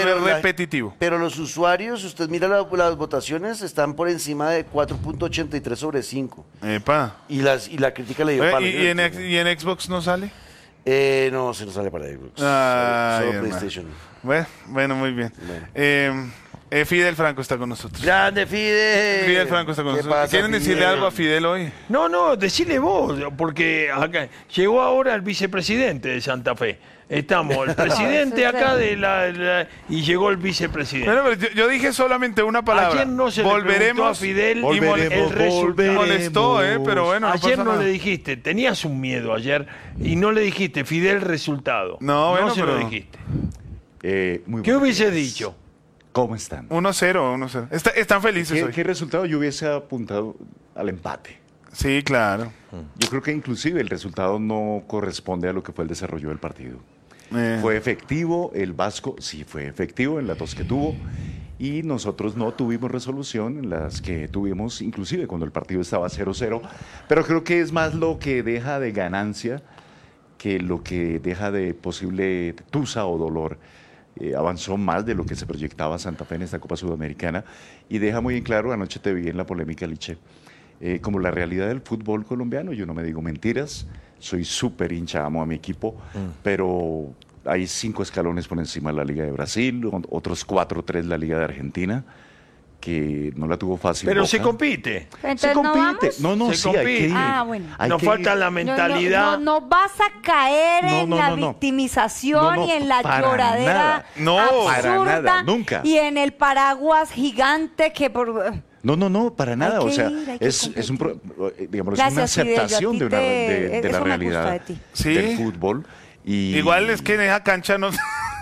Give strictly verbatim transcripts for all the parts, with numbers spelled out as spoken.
pero la- repetitivo. Pero los usuarios, usted mira la- las votaciones, están por encima de cuatro punto ochenta y tres sobre cinco. Epa. Y, las, y la crítica le dio Oye, palo. ¿y, y en, ex- ¿Y en Xbox no sale? Eh, no, se nos sale para Xbox. Ay, solo, solo hermano. PlayStation. Bueno, bueno, muy bien. Bueno. Eh, eh, Fidel Franco está con nosotros. ¡Grande, Fidel! Fidel Franco está con ¿Qué nosotros. pasa, ¿Quieren decirle Fidel? algo a Fidel hoy? No, no, decile vos, porque acá llegó ahora el vicepresidente de Santa Fe. Estamos, el presidente acá de la, la- y llegó el vicepresidente. Bueno, pero yo, yo dije solamente una palabra. Ayer no se le preguntó a Volveremos Fidel y mol- el resultado. molestó, eh, pero bueno, no Ayer pasa no nada. le dijiste, tenías un miedo ayer y no le dijiste Fidel resultado. No, bueno, se pero- lo dijiste. Eh, muy ¿Qué buenos hubiese días. dicho? ¿Cómo están? uno cero, uno cero. Está- están felices ¿Qué, hoy. qué resultado yo hubiese apuntado al empate? Sí, claro. Yo creo que inclusive el resultado no corresponde a lo que fue el desarrollo del partido. Eh, ¿Fue efectivo el Vasco? Sí, fue efectivo en las dos que tuvo. Y nosotros no tuvimos resolución en las que tuvimos, inclusive cuando el partido estaba cero cero. Pero creo que es más lo que deja de ganancia que lo que deja de posible tusa o dolor. Eh, avanzó más de lo que se proyectaba Santa Fe en esta Copa Sudamericana y deja muy en claro, anoche te vi en la polémica, Liche, eh, como la realidad del fútbol colombiano. Yo no me digo mentiras, soy súper hincha, amo a mi equipo, pero hay cinco escalones por encima de la Liga de Brasil, o- otros cuatro o tres la Liga de Argentina, que no la tuvo fácil. Pero Boca. se compite. Entonces, Se ¿no compite. vamos? No, no, Se sí, hay que compite. ir. Ah, bueno. Hay Nos que falta ir. la No, no, mentalidad. No, no vas a caer No, en no, la no, no. victimización No, no, y en la para lloradera nada. No, absurda para nada, nunca. y en el paraguas gigante que por... No, no, no, para nada. que O sea, ir, hay que es, es, un, pro- eh, digamos, es Gracias, una Fidel, yo a aceptación ti de, una, te- de, de la eso me gusta realidad de ti. Sí. del fútbol. Y, Igual es que en esa cancha no...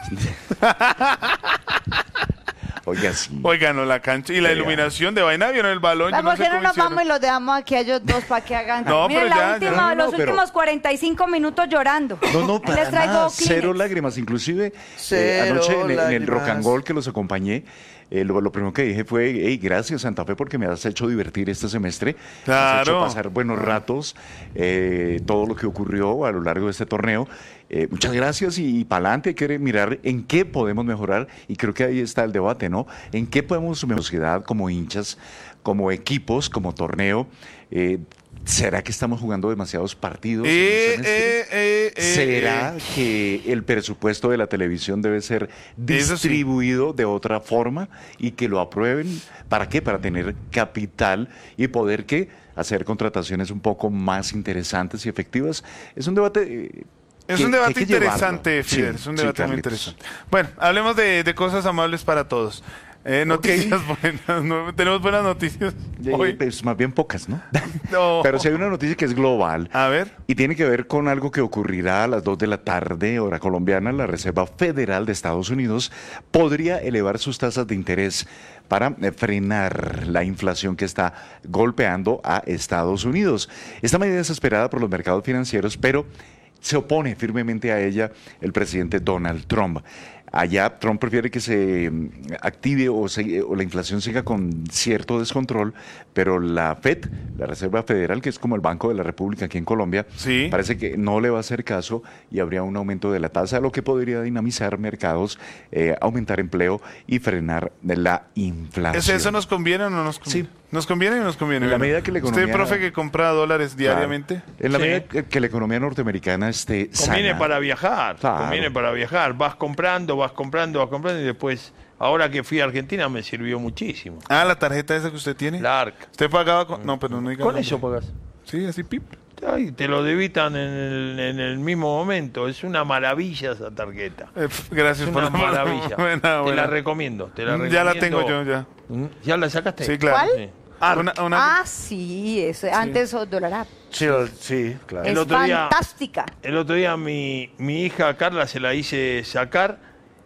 Oiga, sí. Oigan, no, la cancha y la Vea. iluminación de vaina, vieron el balón. yo ¿Por no sé qué no cómo nos hicieron. vamos y los dejamos aquí a ellos dos para que hagan? No, Miren, pero la ya, última, ya. No, no, los pero- últimos cuarenta y cinco minutos llorando. No, no, Les para traigo nada, Kleenex. cero lágrimas. Inclusive, eh, Cero anoche en, el- en el lágrimas. rock and roll que los acompañé, eh, lo, lo primero que dije fue, hey, gracias Santa Fe porque me has hecho divertir este semestre. Me has hecho Claro. pasar buenos ratos, eh, todo lo que ocurrió a lo largo de este torneo. Eh, muchas gracias y, y para adelante hay que mirar en qué podemos mejorar y creo que ahí está el debate, ¿no? En qué podemos, como sociedad, como hinchas, como equipos, como torneo, eh, ¿será que estamos jugando demasiados partidos? en un Eh, semestre? eh, eh, eh, ¿Será eh. que el presupuesto de la televisión debe ser Eso sí. distribuido de otra forma y que lo aprueben? ¿Para qué? Para tener capital y poder ¿qué? Hacer contrataciones un poco más interesantes y efectivas. Es un debate... eh, Es que- un que debate hay que llevarlo. interesante, Fidel. Sí, es un sí, debate muy Carlitos. interesante. Bueno, hablemos de, de cosas amables para todos. Eh, noticias buenas. no- tenemos buenas noticias Eh, hoy. pues, más bien pocas, ¿no? No. Pero si hay una noticia que es global. A ver. Y tiene que ver con algo que ocurrirá a las dos de la tarde, hora colombiana. La Reserva Federal de Estados Unidos podría elevar sus tasas de interés para eh, frenar la inflación que está golpeando a Estados Unidos. Esta medida es esperada por los mercados financieros, pero se opone firmemente a ella el presidente Donald Trump. Allá Trump prefiere que se mm, active o, se- o la inflación siga con cierto descontrol, pero la Fed, la Reserva Federal, que es como el Banco de la República aquí en Colombia, Sí. parece que no le va a hacer caso y habría un aumento de la tasa, lo que podría dinamizar mercados, eh, aumentar empleo y frenar la inflación. ¿Es eso nos conviene o no nos conviene? Sí. ¿Nos conviene o no nos conviene? En la Bueno, medida que la Usted, economía- profe, que compra dólares Claro. diariamente. En la Sí. medida que, que la economía norteamericana esté Conviene sana. para viajar, Claro. conviene para viajar. Vas comprando, vas comprando, vas comprando y después, ahora que fui a Argentina me sirvió muchísimo. Ah, la tarjeta esa que usted tiene. La ARC. ¿Usted pagaba con...? No, pero no diga Con nombre. eso pagas. Sí, así pip. Ay, te lo debitan en el, en el mismo momento. Es una maravilla esa tarjeta. Eh, pf, gracias Es por una la maravilla. Buena, Te buena. la recomiendo. Te la Mm, recomiendo. Ya la tengo yo, ya. ¿Mm? ¿Ya la sacaste? Sí, claro. ¿Cuál? Sí. Ah, una- una- Ah, sí, eso, antes o dólar app. Sí, sí, claro. El Es otro día- fantástica. El otro día mi, mi hija Carla se la hice sacar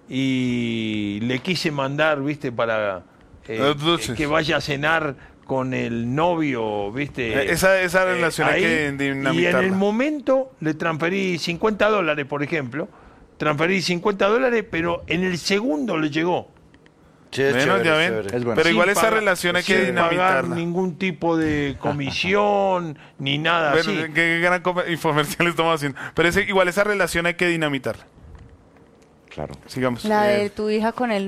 y le quise mandar, viste, para eh, Los dulces. que vaya a cenar con el novio, viste. Eh, esa- esa relación hay ahí, que Y en dinamitarla. el momento le transferí cincuenta dólares, por ejemplo. Transferí cincuenta dólares, pero en el segundo le llegó. Sí, es Bueno, chévere, ya es ven. chévere. Es bueno. Pero Sin igual esa pagar- relación hay que sin pagar dinamitarla. ningún tipo de comisión ni nada Bueno, así. qué gran comer- infomercial estamos haciendo. Pero ese- igual esa relación hay que dinamitarla. Claro. Sigamos. La Eh, de tu hija con el